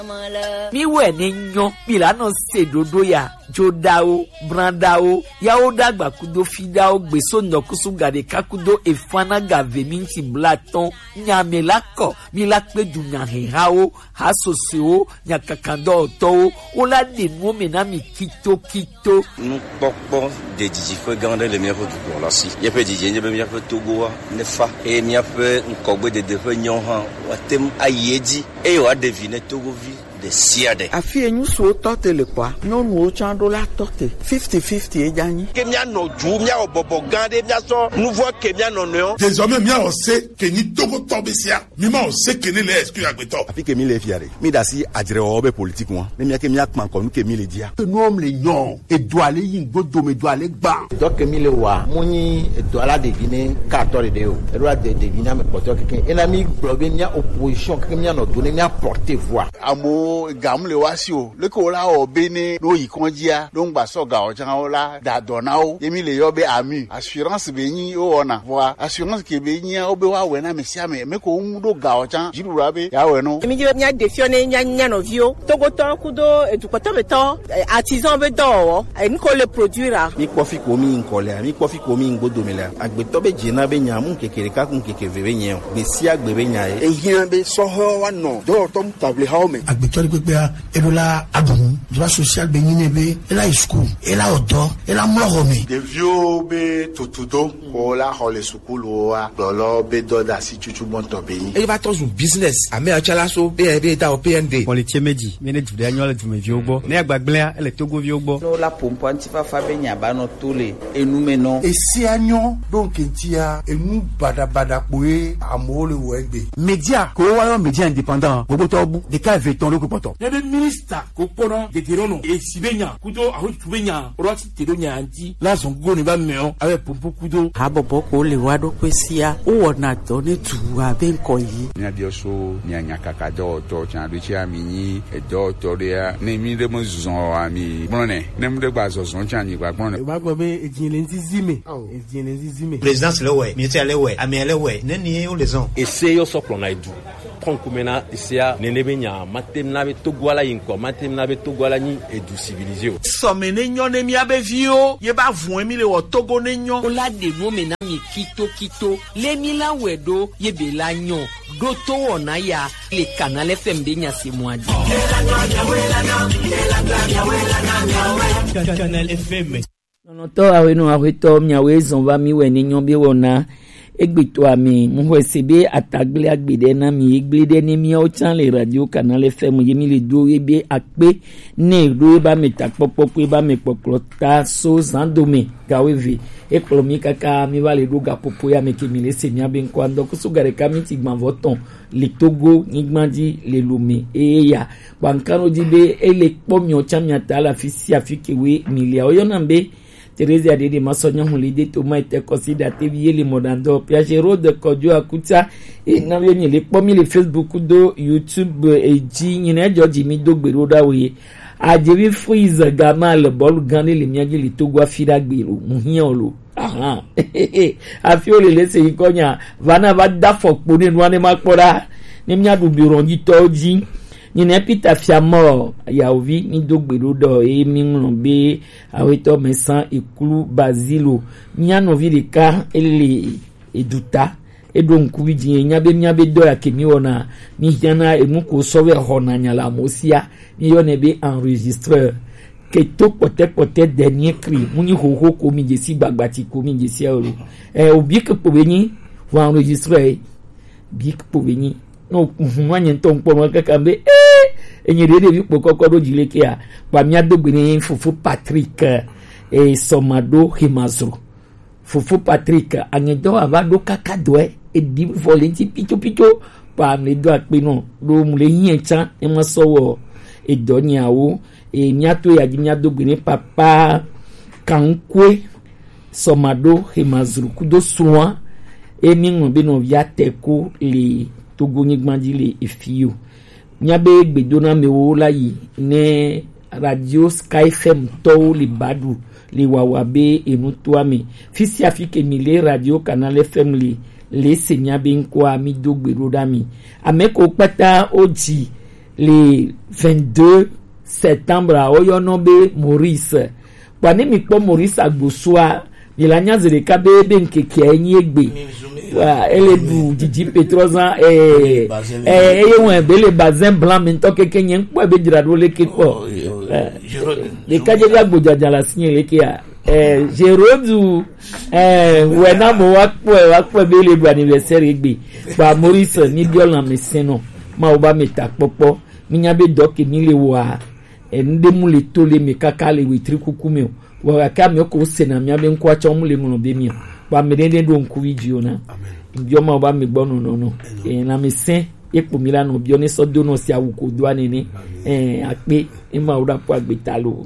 mi we ni nyo mi la no se dodo ya jodao brandao ya odagba kudo fidao gbeso nokusu gade kakudo efana gave minti blaton nyame lako mi la pe du nya hao hasoseo nya kakando to o la de no me na mi kito nous pokpo de dijifo gande le mieux du pour la si y a peu dijé y a peu togo ne fa et y a peu nkogbe de defo nyon han watem ayedi e wa deviner togo vi de siade afi enyu so tote le kwa no nu o chando la tote 50-50 e jani ke mia no ju mia obobo gande mia so nouveau ke mia no no désormais mia on sait que ni togo tobesia mi ma on sait que ni le excuse agbeto afi ke mi le fiare mi da si ajire obe politique won ne mia ke mia kman ko nu ke mi le dia que nous homme les non et doit aller yin godo me doit aller gba donc ke mi le wa muni doit la deviner 14 de o e doit deviner me poto ke en ami blobe mia opposition ke mia no donner mia porter voix amo gamle wasio le ko la obene no yikonjia don gba so ga ojan ola da donao yemi le yobe ami assurance be yin o ona voa assurance ke be yin obe wa we na mesia me ko do ga ojan jirura be ya we no yemi je nya defione nya no vio togo to kudo edukoto beto artisan be do en ko le produire mi kofi ko mi nkole mi kofi ko mi ngodo mele agbeto be jina be nya mu kekere ka kun kekeve be nya be si agbe be nya e yin be so ho wa no do to table how me agbeto pepea edola adun droit social be nyinebe ela school ela odo ela mlohome de vieux be tutudo ko la hole school wa dolo be do da si chuchu bonto be yin e va ton business ame achala so be ta o PND on le tiemeji mene du anyo du mevi ogbo ne agbagblea ele togo vi ogbo no la pompo antifa fa be nya ba no tole enume no esi anyo donc ntia enu bada poe amole wegbe media ko wa yo media indépendant gbogbo to bu de ka veton lo ko poto le ministre ko kono de tirono e sibenya kudo aho tubenya roti tironya anti la zongo ni ba meo ave pompo kudo habobo ko le wa do kwesia o wona to ne tuwa be nko yi nya dio so nya nya kaka do to chan do chi amini e do to dia ne mi de mo zon ami brone ne mu de gba zon chan ni gba brone ba go be ejinle nzizime présidence le we ministère le we ami le we ne ni o les on essaye yo soplo na idu konkumena isia nenebenya matemna be togwala yinko matemna be togwala ni edu civilisé somene nyone mi abevio ye ba vun mi le wo togo ne nyon ola de no me na mi kito le mi la wedo ye be la nyon do to wona ya le canal FM de nya se moadi canal FM no to awe no awe to mia we zon va mi we ni nyon bi wona egbito ami muhwesebe atagle agbede na mi egbede ni mi o chan le radio canal FM yemi le do ebe akpe ne ro ba meta popo pe ba me poplota so zandome gawevi eklomi kaka mi va le doga popo ya me kemi le semia ben kwando kusugare kamiti gban voton le Togo nigbandi le lome eya bankano dibe ele pomi o chan mi atala fisi afikewe milia oyonambe Teresa Adede Masonya Hulide Toma était considéré les modando Piagero de Kodio Akuta et n'avait les pommes les Facebook do YouTube et Jini George Mido Beroda we a Jevi Freeze Gamal Bol Gane les miagi les Togo Fida Gbero Muhiolo aha a fiole laisse ikonya vana va da fok pone no ne makpora ne mia du birondi toji ni ne pita fiamo ya ovi ni dogbero do e mi nbe aweto mesan ekulu basilo nya no vi de ka ele eduta edonku bi din nya be do ya kemi wona ni hiana emuko sowe hona nya la mosia ni yo ne be enregistreur ke to pote dernier cri muni hoho ko mi jesi gbagbati ko mi jesi oro obi ke poveni wa enregistrer bi ke poveni no mwanye nto mpomo kakambe enyere de bi kokoro jileke a pa mi adogbe ni fufu Patrick somado himazro fufu Patrick anyedo avado kakadwe e di volenti picho pa me do ape no do mule yin chan e mo sowo e doniawo e miato ya jinya dogbe ni papa kankwe somado himazro kudo suwa e mi ngbe no via teko le Togo nigbandi le efio nyabe gbedona mewo layi ne radio Sky FM to le badu le wawabe enutuame fisi afike mi le radio canal FM le senyabe nko ami dogberodami ameko pata oji le 22 septembre oyonobe Maurice kwani mi kpo Maurice agbosua milanya zereka bebe nkeke enyi egbe wa ele du Didi Petroza won bele bazin blanc mi to keke yen po be dirado le kepo le kaje agbojaja la sinye le ke Jerodu wena mo wa po bele du anniversaire egbe pa Maurice ni biola meseno ma oba meta popo mi nya be doki mi le wa ndemu le tole me kaka le witri kukume wa ka me ko sena mi abe nko acha mu le mu no be mi wa me den do nku video na bio ma oba me gbonu no na me sen epo mi la no bio ni so do no si awuko do anini ape e ma oda po agbeta lo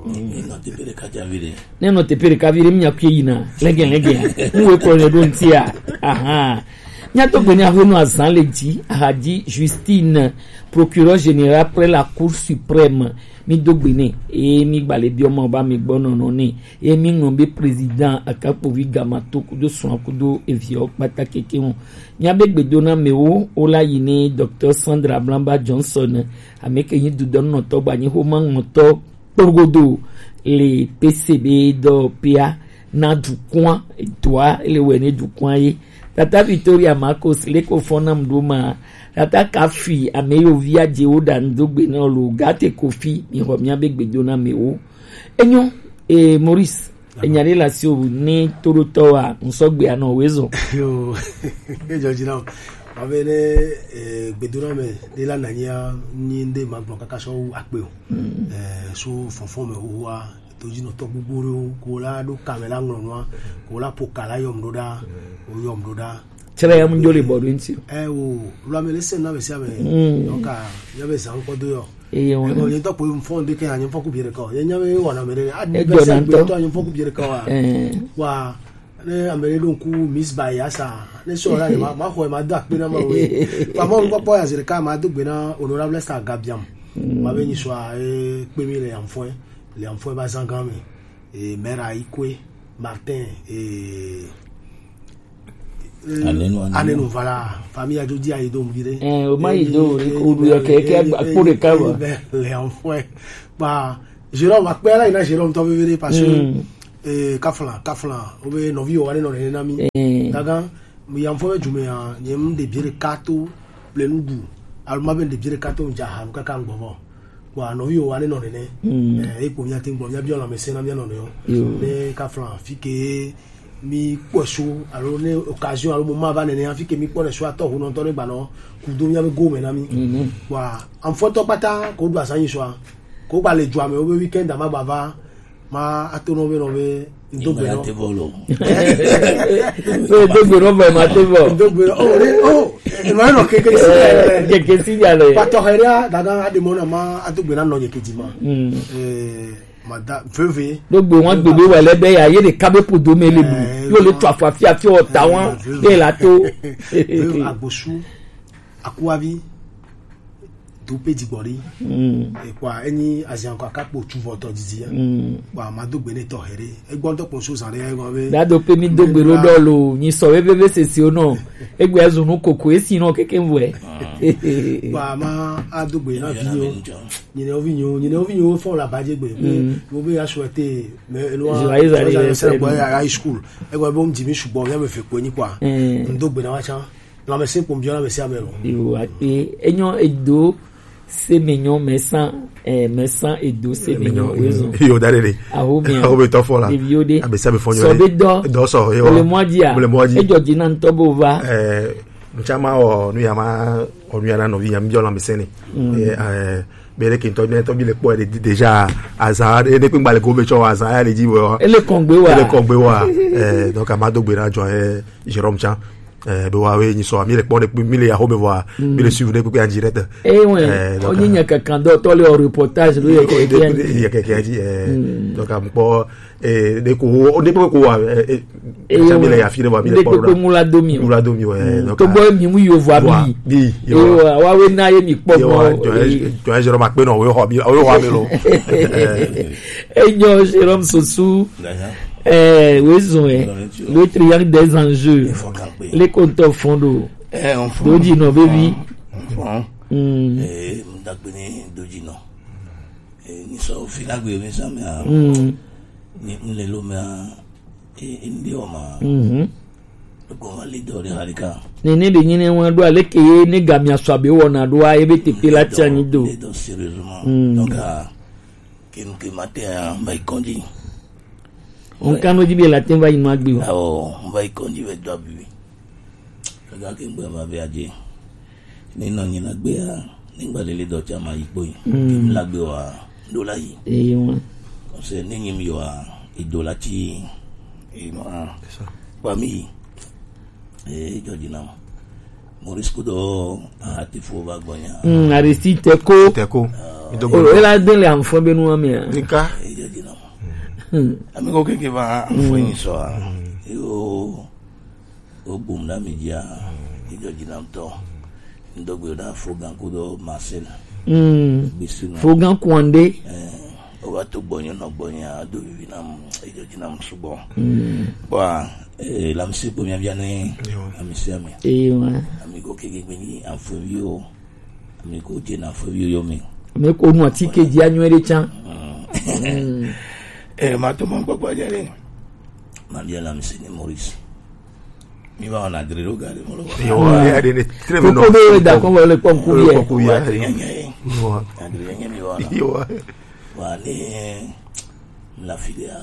neno tepere kavire mi akwe yina lege nwe ko le do ntia aha nyato gbeni ahonu azan leji ahadi Justine procureur général après la cour suprême mi dogbene e mi gbale bi omo ba mi gbono no ni e mi ngombe président akapo wi gamato kudo son kudo evio patake kekun nya be gbedo na mewo ola yini Dr Sandra Blamba Johnson ameke yin dudo no to gba yin ho ma ngoto pogodo le PCB do pia na dukwan etwa ele we ni dukwan yi tata Victoria Marcos leko fonam duma tata kafi ameyo via jeoda ndogbe na lo gate kofi mi ho mi abegbedo na mewo enyo Maurice enyare la si o ni toroto wa nsogbe ana wezo yo George now avene gbedura me de la nanya ni nde magbo kaka so ape o so fonfon me huwa toji no to gbuguru ko la do kamela ngonwa ko la pokala yom doda chere ya mjole bodu nti o lo me lesen na be sia me oka ya be san ko do yo o ni to po fon de ke anyin foku biere ko ye nya me wona me re adi be san be to anyin foku biere ko wa ne amere don ku miss by asa ne so ra ma ho ma da pe na ma we pa mo npo po ya zire ka ma do gbe na honorable star gabiam ma be ni so pe mi le enfant ba zangami et mera ikwe Martin et anenu voilà famille ajodi aido mvire o maido ko du keke akure kawa les enfants ba Jérôme akpela ina Jérôme to vivre parce que kafla o be novio wale no rena mi daga mi enfant jume ya nyem de biere kato plenudu alma ben de biere kato njahan kaka ngbobo wa novio wale no rene ko nya timbo nya biola mesena mi no yo ne kafla fike mi poso alors ne occasion alors moment va ne fi que mi pone so ato hu no to gba no ku do mi go me na mi wa am photo pata ko do asan yi so ko gba le ju ame o weekend ma baba ma ato no be ndogbe no ndogbe no be ma tebo ndogbe ma no keke si ya le pato heria daga de mona ma atogbe na no yekeji ma mada veve gbogbo wọn gbogbo wẹlẹ bẹ ya ye de kabe podo mele bu yo le to afafia fi o ta wọn de la to agbosu akuavi do peji gbori e kwa eni azian kwa kapo tuvo to didi ya kwa madogbe ne to here egbon to pon so san re egbon be da do pe mi dogbe ro do lo yin so bebe se si o no egbe ezunu koko esi no keke nwe kwa ma adogbe na video ni ne ovinyo fo la baje gbe mo be ya souhaiter me lo high school egbe bo mjimi ṣùgbọ́n ya me fe ko ni kwa ndogbe na wa cha la me se po mbi na me se amelo yo ati enyo edo c'est mignon mais sans et doux c'est mignon yo dalele aho be to fola abe sabe fonyo so be do so yo le modia e joji na ntobo va mchama o nu yama onu yana no vi mbiola mesene bere ki to bi le po déjà azar e de pe ngba le go be cho azar le ji wo ele kongbe wa donc amadogbe na jo Jérôme Chan be wa we ni so mi le po de mi le ya ho be wa mi le suivre pe en direct on y a quelqu'un d'autre le reportage lui il y a quelqu'un dit donc am po de ko wa mi le ya fi de wa mi le po mula domi donc to boy mi mu yo voa bi wa we na ye mi po mo to Jérôme pe no we ho mi lo enyo Jérôme Sosu le triangle des enjeux les compteurs fonds d'eau dit non baby ndakbeni dojino ni so filagwe mi samia ni lelo ma ndio ma ko wali dori harika ni de nyine won do aleke ye ni gami asabe wona do a ebe tepe la tiani do donc kin ki matin mai kondi on kano jibe la tin va inu agbe o vai kondi we do bi kaga kin bo ma be aje ni no ni lagbe a nígbà lele do chama ipo yi kin lagbe wa do la yi won ko se ni nyim yo a idola ti no pa mi Georgina Maurice Kudo ati fova gonya Aristide Teko ela dele anfo benu ami nika Georgina amigo keke va anfo ni so yo obum na media Georgina to ndogwe da Fogan Kudo Marcel Fogan Kwande o wa to bonyo no bonya do vinam Georgina msubo ba la msi po mia biane amisi ami amigo kege gbeni anfovio amigo jena anfovio yo mi ko mo ti keji anwere chan ma to mo gbogbo jere ma dia la msi ni Maurice mi va na drero gare mo lo ya de très bien ko be da ko le pom ku ye Adrien mi va wa le la filia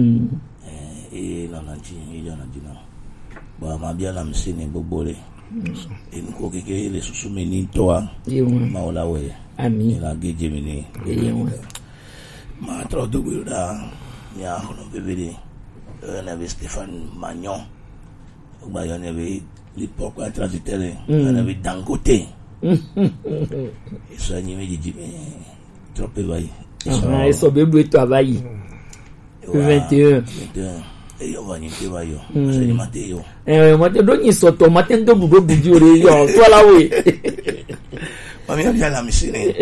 nananji ijanajina ba mabia la msini bobole inko keke le susume ni toa maola we ami la geje mini ma tro do guda ya hono bebede na be Stéphane Magnon ba yo ne be li pourquoi transitele na be Dangote eso ni me jimi trope vai eso bebe travail 21 yo va ni te va yo se ni Mateo Mateo do ni soto Mateo do buju re yo to la we mami ya la misine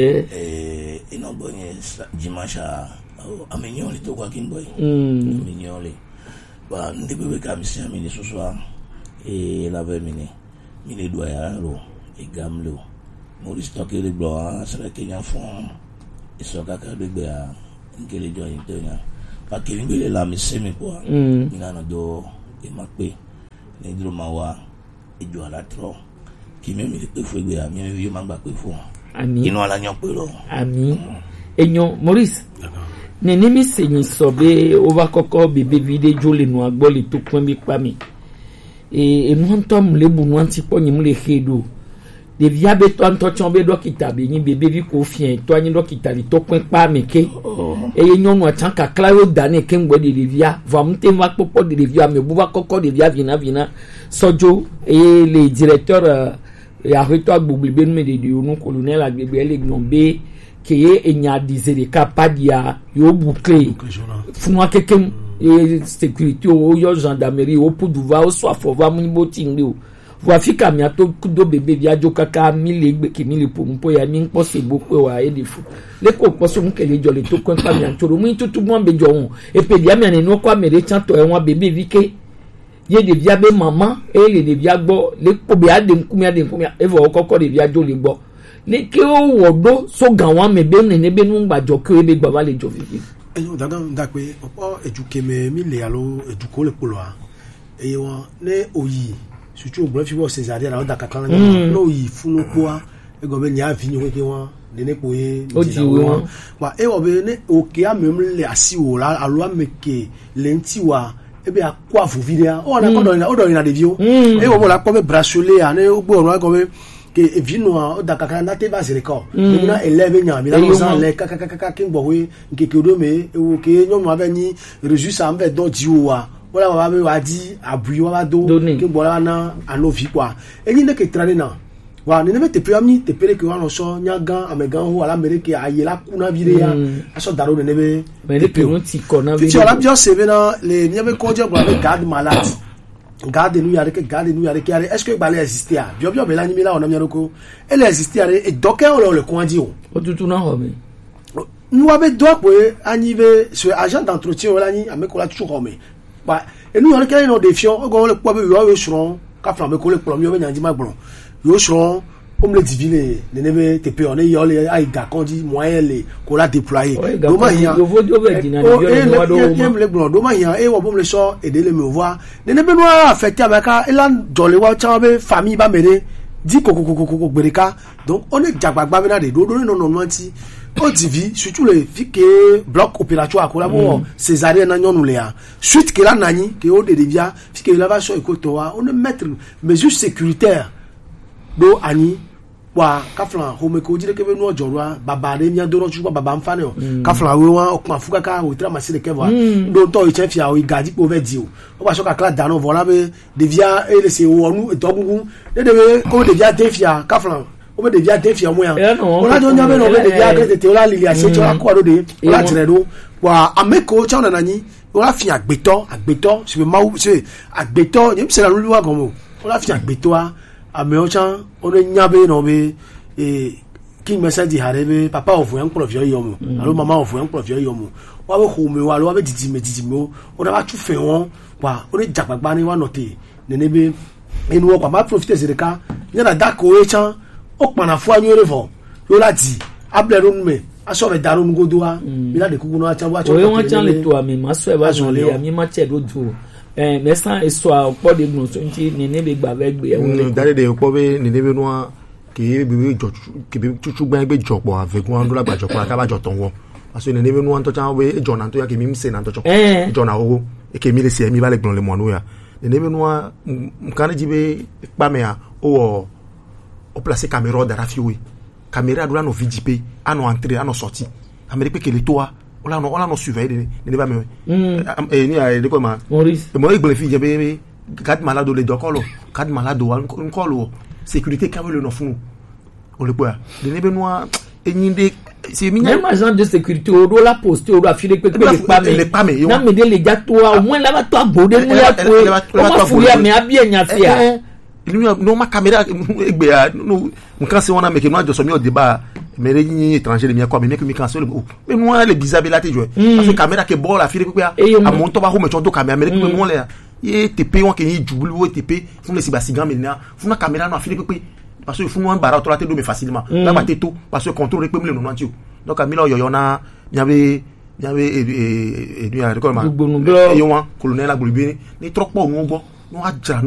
ino bonye dimanche amenyoli to kwa kimboy amenyoli ba ndibebe ka misine mi ce soir la ve mini doit ya ro e gamlo Maurice Tokele blo sera Kenya fond et so ka de be a ngele jo intenya pa kiringele la miseme kwa ngana do e makpe ne dro mawa e jo ala tro ki me mi pe fo egbe ami yo magba pe fo ami inu ala nyon pe lo ami enyo Maurice ne ni mi se ni sobe over koko bebe vide jo le nu agbo le to pon bi pa mi e mu ntom le bu nu anti po nyim le hedo de via be to anto chon be dokita be yin bebe vi ko fien to anyi dokita li to pon pa mi ke e yen nu atan ka claro dane ke ngbo de via va mte va popo de via me bu va koko de via vina sojo e le directeur ya reto agbugbe be nu me de onu colonel agbegbe ele gnombe ke ye enya dizere ka padia yo boucler funwa kekem e sécurité o yo gendarmerie o pouduva o so afova mu boting o wa fika mi ato kudo bebe via joka ka mi le gbe ki mi le pompo ya mi npo se bo pe wa e defu le ko poso mu kele jo le to kon pa mi antoro mu tutu mo be jo won e pe dia mi anu kwa mere chan to e won bebe vike ye de via be mama e le de via gbo le po be ade nkumi e vo kokko de via jo le gbo le ke o wodo so gan wa me be ne be nu gbajo ke be gba wa le jo fifi daga ndakwe opo eduke me mi le alo eduko le polo a e won ne oyi surtout bon fi wo Césarien la da kaklan no yi funu po a e go be nya vi ni we won de ne po ye won wa e wo be ne o ke a mem le asi wo la alo ameke le nti wa e be akwa fu video o na ko do ina de view e wo mo la ko be bracelet a ne o gbo ro ko be ke vino o da kaklan na te ba zireko e na 11 nya mi la no san le kakaka king bo we nke ke do me e wo ke nyo mo abeni resus am be do ji wa wala wa be wa di abui wa do ke bola na anovi kwa enyi ne ke trade na wa ne me te prami te pere ke wa no so nyaga amegan ho ala mere ke ayela kuna vire ya aso daro ne be te pe won ti ko na vire ti ala bio se be na le ni be ko je gba be garde malade garde nu yare ke est-ce que ba le exister a bio be la ni mi la ona mi roko elle exister e doke o le ko andi o tutu na ho me nous avait doit pour arriver ce agent d'entretien wala ni amekola toujours me ba enu yon kele no defiant o go le po be yo shron ka flan me ko le plo mi o be nyanji ma gbon yo shron on me dit les nebe te pe on est yo les aiga quand dit moyen les qu'on l'a déployé doma ya yo vodio be dina yo le gbo doma ya e wo bom le so aider le me voir nebe no affecté avec elan jolé wa chabe famille ba mere di kokokokoko gbereka donc on est jagbagba be na de do non nanti o divi surtout les filles que bloc opératoire ko la bo césarien na nyonu le ya suite que la nani que o de devia que la va so ekotoa on mettre mesures sécuritaires do ani wa kaflan ho me ko dire ke be no jorwa baba de nya do ro chuba baba mfane o kaflan we wa o kan fuka ka o tra masile ke wa do to iche fia o igadi po ve di o ba so ka kla dano vola be devia e le se o nu to gugu de ko devia de fia kaflan o be devia de fia mo ya o la do nya be no be devia de te o la lilia se cho akwa do de o la tire do wa ameko cha na nani o la fi agbeto se be ma se agbeto ni se la lulu wa gomo o la fi agbeto ameochan on nyabe no be king message harebe papa ofu yan kporo fio yomo alo mama ofu yan kporo fio yomo wa be home wa lo wa be didime o da ba tu fe won wa o le jagbagba ni wa note nenebe enu o pa ma profiter zereka nyana da ko echan o pana fu anyu revo yo la di ablero nume aso be daro ngodo wa mi la de kugu no acha wa cho o won chan le to ami ma so e ba jon le ami ma che do do mais sans histoire po de gnon so nti nenebe gba ve gbe e dare de po be nenebe no ke bi jo ke bi chuchu gba be jopo avec wan do la gba jopo aka ba joton wo parce que nenebe no to chan we jona to ya ke mi mse na to choko jona o e ke mi le se mi ba le gbon le mo no ya nenebe no kan jibe pa me a o placer caméra da rafiwe caméra do la no vidipe ano entrer ano sorti amérique ke le toa on a surveillé ne va me ni a de comment Maurice moi il fi jabe quatre malades le dokolo quatre malades on colo sécurité quand le no funu on le quoi de ne benoit et nyinde c'est même agent de sécurité au do la poste au do affiler que le pas mais na me de les gars toi au moins là va toi bode mo ya toi fulia me abia nya fia no ma caméra egbe ya no nkan se wona me ke no ajo so mi o débat mais les étrangers les miens quoi mais que mi cancel mais moi les bizarres là tu joues parce que caméra que bon la fille à mon to ba ho me chon to caméra mais que moi là et TP on que ni jubulu ou TP font les sibasigan maintenant font la caméra no afile que parce que font un bara to la te do me facilement là ba te tout parce que contrôle que me le non anti donc à milo yo na y avait et nous a comment et yo colonel la bolibini ni trop pas on go no a